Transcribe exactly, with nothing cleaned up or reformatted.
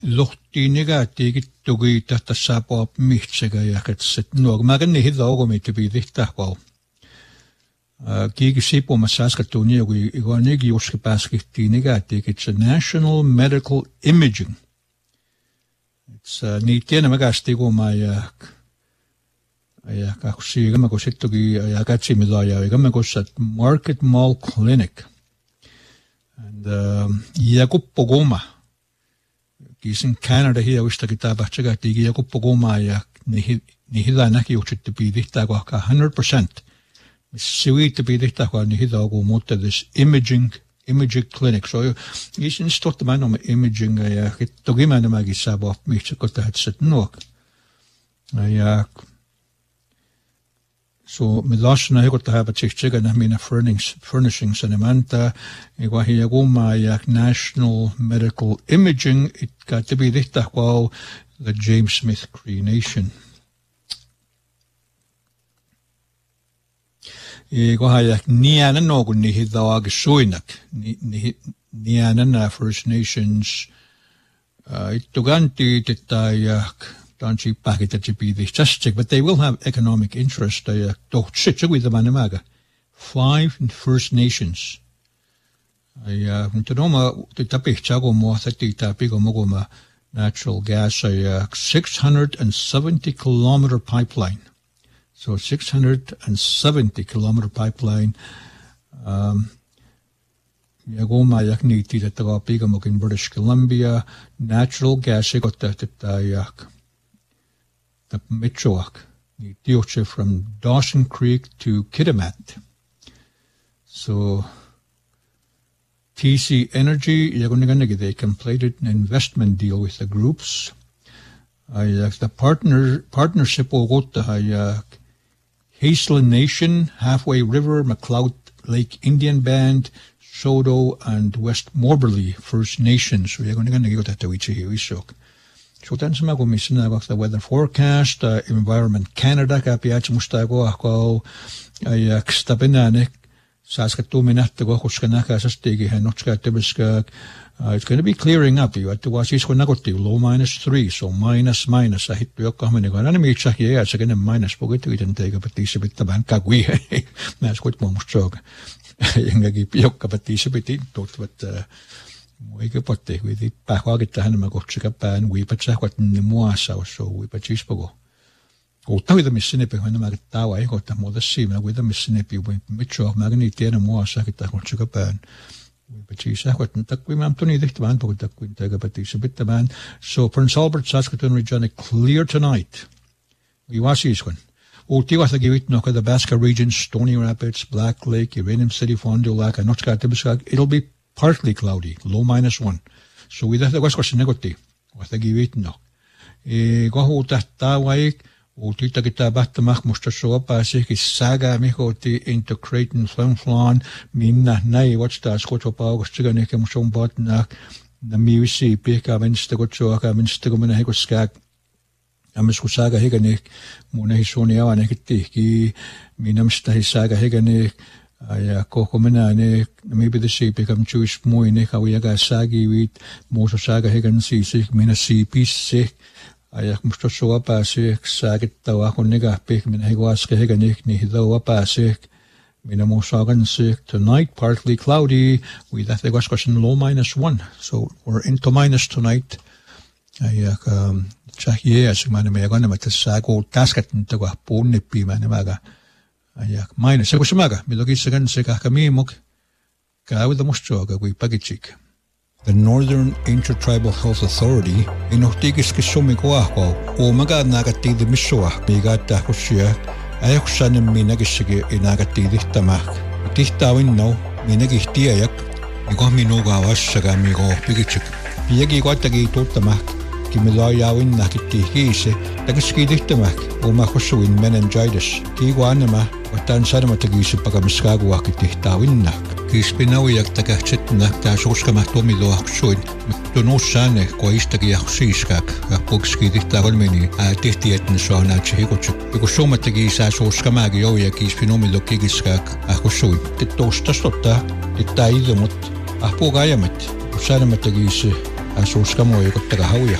Lohtiiniga tiigittugi tahtassaapua mihtsega jakatset nuog magani hidaugomi tibidihtaaqau kiigi sipumassa askatuuniugi igornigi uskipaaskihtiiniga tiigits National Medical Imaging. It's uh, niitiena magastigumaa ja ja kaksiigama kusittugi ja katsimilaaja igama kusat Market Mall Clinic and um, yakuppoguma kisin Canada hiya wistagi tabachaga tigi yakuppoguma ya nihi nihila naki uchitti bidihtaaqua one hundred percent siwiitti bidihtaaqua nihidaugu mutta this imaging imaging clinic so isin stottamanoma imaging ja kittogimanamagi sabo mihtsakotahatsat nuok ja so midlasna hekota haba chichega na mina furnishings furnishings and manta igwahi yaguma yak National Medical Imaging it got to be dihta kwa the James Smith Cree Nation. Igwahi yak niana nogu nihi dawag suinak niana na First Nations ituganti tita yak Donchi packet at be the just but they will have economic interest. They uh, don't sit with the Manamaga. Five First Nations. I uh Ntonoma the tapich chago mo thati tapigo mogoma natural gas a uh, six hundred and seventy kilometer pipeline. So six hundred and seventy kilometer pipeline um Yagoma yakni ti tapigo mog in British Columbia natural gas got that yak. The Mitchellak, the Dioche from Dawson Creek to Kitimat. So T C Energy, they completed an investment deal with the groups. Uh, the partner partnership uh, Hazelin Nation, Halfway River, McLeod Lake Indian Band, Sodo, and West Moberly First Nations. So you're going to go to Tawichi. So then some go missing about the weather forecast, uh, Environment Canada, Kapiach Mustago, Ako, Stabinanik, Saskatominatago, Huskanaka, Sastigi, Hanochka, Tibiskak. It's going to be clearing up. You have to watch this one, low minus three, so minus minus. I hit your comment. I'm going to make sure here, it's again a minus, but we didn't take a petition bit the bank. We, that's what one was joke. I'm going to give you a petition bit, but, uh, Wake up, we did Pahagit Hanamagochika pan, we Pachakot Nimuasa, so we Pachispogo. Go to the Missinipi when the Magatawa, I got the mother seam with the Missinipi, with Mitchell, Magneti and Moasakita, Chicapan. We Pachisakot and Takwim Antony, the man, but the Quintagapatis, a bit the man. So Prince Albert, Saskatoon region, clear tonight. We was this one. Ultiwasa give it knock at the Basque region, Stony Rapids, Black Lake, Uranium City, Fond du Lac, and Notchka Tibiskak. It'll be partly cloudy, low minus one. So with that, the West Coast negoti, what they give it no. E go that tawai, Ultita Gitabatamach must show up as a saga mihoti into Creighton Flamflan, Minna, Nay, what's that Scotopa, Stiganik, and Shom Botnak, the Musi, Pika, Vinstagochoka, Vinstagomanahikoskak, Amiskusaga Higanik, Munahisonia, Nekiti, Minamsta Saga Higanik. I Kokomanane, maybe the sheep become Jewish Moine, Hawiaga Sagi wheat, Mosa Saga Higan Sisik, Mina C P sick. I must show up as sick, Sagit Tawakoniga, Pick Minheguaska Higanik, Nihido up as sick, Mina Mosagan sick. Tonight, partly cloudy, with that the question low minus one. So we're into minus tonight. I um, check yes, Manamagan, but the Sago Tasket into a Ponipi Manamaga. Ayak minus Sekusamaga, Milogisagan Sekakamimok, Kawa the Mostroga, we Pagichik. The Northern Intertribal Health Authority in Otigis Kisomikoako, Omaga Nagati the Missoa, Bigata Hoshia, Ayaksan and Minagishigi in Agati Tamak. Tihtawin no, Minagistiayak, Igominoga Wasagamigo, Pigichik. Piagi Watagi Totamak. Kimilawin nakiti hise, Tagaski dictamak, Omakosu in meningitis, Kiguanama, Watan Sanamatagis Pagamiskagua Kitawinnak, Kispinawiak Tagachitnak, Tasoskamatomido Aksuin, Donosane, Quaistagi Aksiskak, Apokski dictavamini, a Titiet and Sona Chihikochuk, because so matagis as Oskamagi Oyakis Finomido Kigiskak, Akosuin, the Tosta Sota, the Taidamut, Apogayamet, Sanamatagis. asuuskamuigut tagahauja